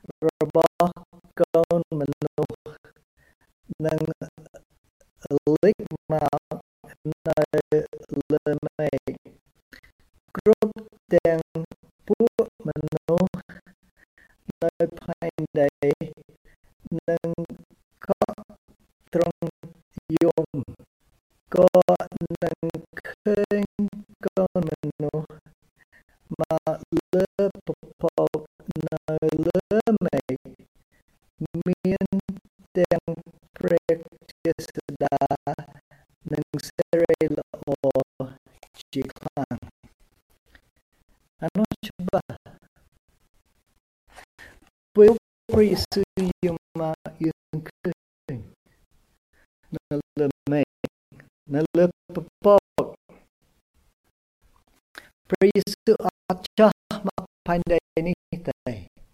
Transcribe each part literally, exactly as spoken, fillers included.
របស់កូនមនុស្សនឹងលេចមកនៅលើមេឃគ្រប់ទាំងពួកមនុស្សនៅផែនដីនឹងកក់ទ្រង់យំក៏នឹងឃើញកូនមនុស្សមកលើពពកនៅលើមេឃមានទាំងព្រះជាស្តានិងសិរីល្អជាខ្លាំងអានោះច្បាស់ពេលព្រះយេស៊ូវយកមកយើងឃើញនៅលើមេឃនៅលើពពកព្រះយេស៊ូវអត់ចោះមកផែនដីនេះទេ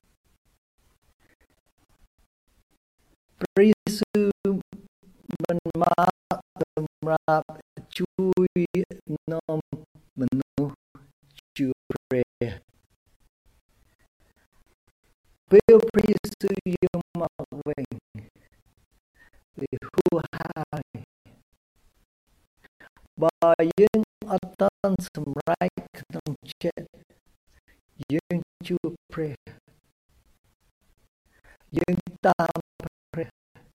ព្រះយេស៊ូវមិនមកសម្រាប់ជួយនាំមនុស្សជឿព្រះពេលព្រះយេស៊ូវយកមកវិញវាហួសហើយបើយើងអត់តាន់សម្រេចក្នុងចិត្តយើងជួបព្រះយើងតាមព្រះ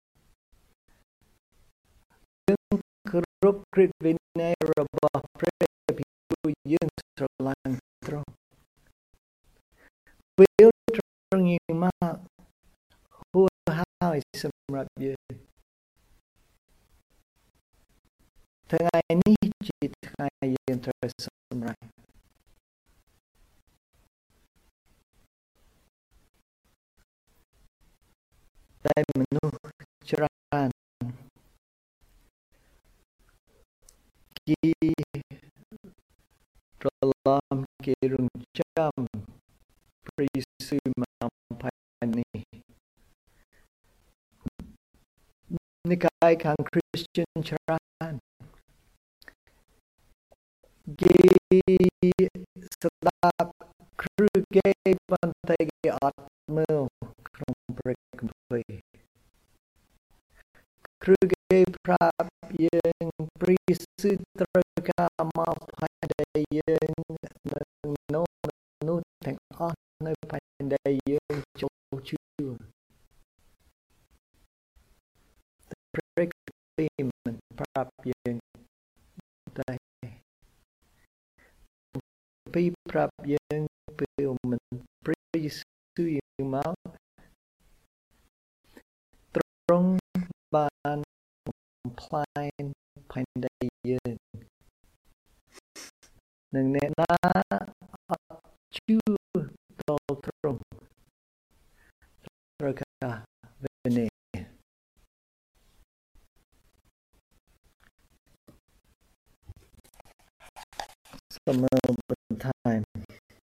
យើងគ្រប់គ្រងវិន័យរបស់ព្រះពីព្រោះយើងស្រឡាញ់ទ្រង់ពេលទ្រង់យកមកហួសហើយសម្រាប់យើងថ្ងៃនេះជាថ្ងៃយើងត្រូវសម្រេចតែមនុស្សច្រើនគេរលំគេរំចាំព្រះយេស៊ូវមកផែននេះនិកាយខាង Christian ច្រើនគេស្ដាប់គ្រឹះគេប៉ុន្តែគេអត់មើលក្នុងព្រះគម្ពីរគ្រឹះគេប្រាប់យើងព្រះយេស៊ូវត្រូវការមកផែនដីយើងនឹងនោះនោះទាំងអស់នៅផែនដីយើងចូលជឿព្រះគម្ពីរមិនប្រាប់យើងតែពីប្រាប់យើងពេលមិនព្រះយេស៊ូវយកមកទ្រង់បានបំផ្លាញផែនដីយើងនឹងអ្នកណាអត់ជឿដល់ទ្រង់ត្រូវការវិន័យសូម